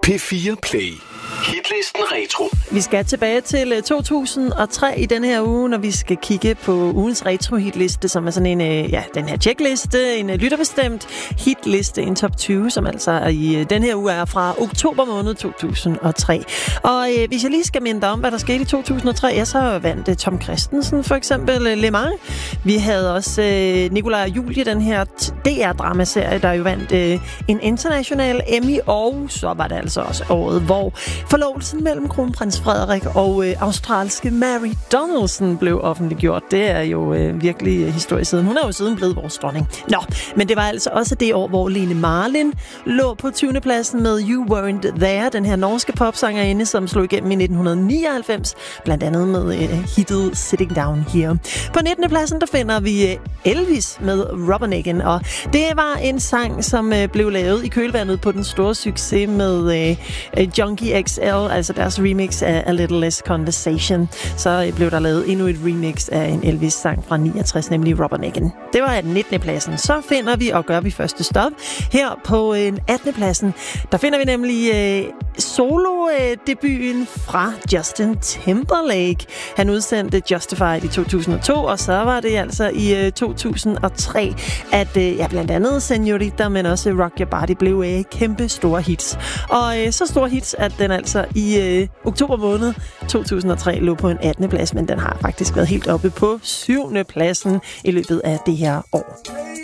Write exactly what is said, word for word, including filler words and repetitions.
P fire Play. Hitlisten Retro. Vi skal tilbage til to tusind og tre i den her uge, når vi skal kigge på ugens retro-hitliste, som er sådan en, ja, den her checkliste, en lytterbestemt hitliste, en top tyve, som altså i den her uge er fra oktober måned to tusind og tre. Og øh, hvis jeg lige skal minde dig om, hvad der skete i to tusind og tre, ja, så vandt uh, Tom Kristensen for eksempel uh, Le Mans. Vi havde også uh, Nikolaj og Julie, den her D R-dramaserie, der jo vandt uh, en international Emmy, og så var det altså også året, hvor forlovelsen mellem kronprins Frederik og øh, australske Mary Donaldson blev offentliggjort. Det er jo øh, virkelig historisk siden. Hun er jo siden blevet vores dronning. Nå, men det var altså også det år, hvor Lene Marlin lå på tyvende pladsen med You Weren't There, den her norske popsangerinde, som slog igennem i nitten nioghalvfems, blandt andet med øh, hittet Sitting Down Here. På nittende pladsen, der finder vi øh, Elvis med Rubbernecken, og det var en sang, som øh, blev lavet i kølvandet på den store succes med øh, Junkie X L, altså deres remix af A Little Less Conversation. Så blev der lavet endnu et remix af en Elvis-sang fra niogtres, nemlig Rubbernecken. Det var nittende pladsen. Så finder vi, og gør vi første stop, her på en attende pladsen. Der finder vi nemlig øh, solo-debuten øh, fra Justin Timberlake. Han udsendte Justified i to tusind og to, og så var det altså i øh, to tusind og tre, at øh, ja, blandt andet Senorita, men også Rock Your Body blev øh, kæmpe store hits. Og øh, så store hits, at den altså i øh, oktober måned to tusind og tre lå på en attende plads, men den har faktisk været helt oppe på syvende pladsen i løbet af det her år.